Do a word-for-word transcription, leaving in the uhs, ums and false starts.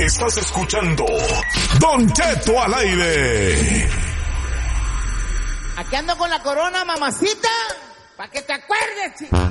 Estás escuchando Don Cheto al aire. Aquí ando con la corona, mamacita, para que te acuerdes, chico.